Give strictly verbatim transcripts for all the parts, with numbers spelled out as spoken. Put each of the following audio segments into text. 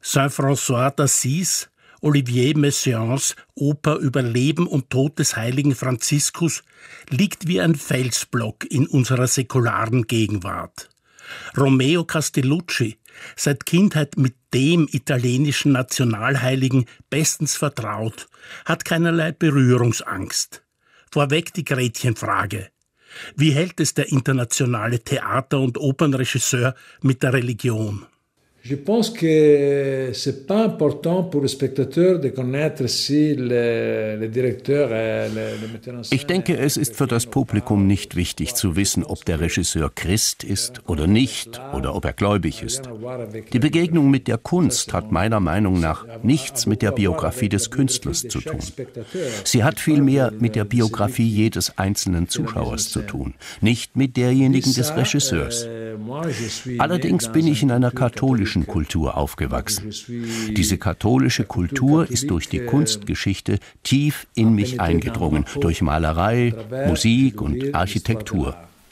Saint-François d'Assise, Olivier Messiaens Oper über Leben und Tod des heiligen Franziskus liegt wie ein Felsblock in unserer säkularen Gegenwart. Romeo Castellucci, seit Kindheit mit dem italienischen Nationalheiligen bestens vertraut, hat keinerlei Berührungsangst. Vorweg die Gretchenfrage. Wie hält es der internationale Theater- und Opernregisseur mit der Religion? Je pense que c'est pas important pour le spectateur de connaître si le, le directeur et le, le metteur en scène. Ich denke, es ist für das Publikum nicht wichtig zu wissen, ob der Regisseur Christ ist oder nicht oder ob er gläubig ist. Die Begegnung mit der Kunst hat meiner Meinung nach nichts mit der Biografie des Künstlers zu tun. Sie hat vielmehr mit der Biografie jedes einzelnen Zuschauers zu tun, nicht mit derjenigen des Regisseurs. Allerdings bin ich in einer katholischen Kultur aufgewachsen. Diese katholische Kultur ist durch die Kunstgeschichte tief in mich eingedrungen, durch Malerei, Musik und Architektur.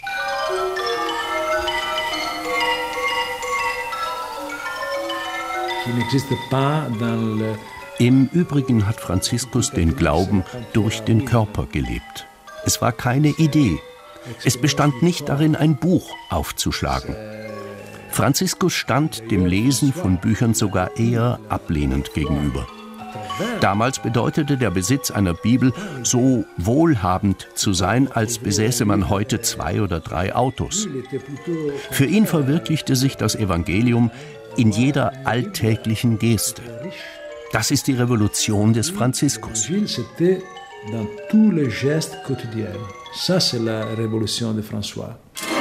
Im Übrigen hat Franziskus den Glauben durch den Körper gelebt. Es war keine Idee. Es bestand nicht darin, ein Buch aufzuschlagen. Franziskus stand dem Lesen von Büchern sogar eher ablehnend gegenüber. Damals bedeutete der Besitz einer Bibel, so wohlhabend zu sein, als besäße man heute zwei oder drei Autos. Für ihn verwirklichte sich das Evangelium in jeder alltäglichen Geste. Das ist die Revolution des Franziskus. Dans tous les gestes quotidiens. Ça, c'est la révolution de François.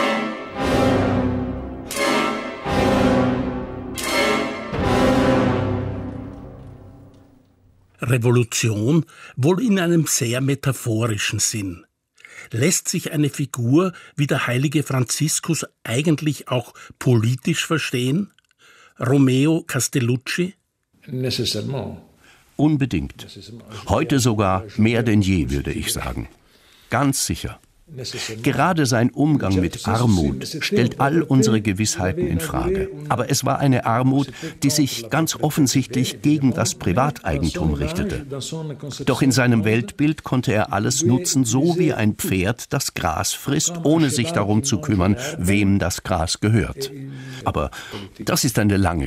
Revolution wohl in einem sehr metaphorischen Sinn. Lässt sich eine Figur wie der heilige Franziskus eigentlich auch politisch verstehen? Romeo Castellucci? Nécessairement. Unbedingt. Heute sogar mehr denn je, würde ich sagen. Ganz sicher. Gerade sein Umgang mit Armut stellt all unsere Gewissheiten in Frage. Aber es war eine Armut, die sich ganz offensichtlich gegen das Privateigentum richtete. Doch in seinem Weltbild konnte er alles nutzen, so wie ein Pferd das Gras frisst, ohne sich darum zu kümmern, wem das Gras gehört. Aber das ist eine lange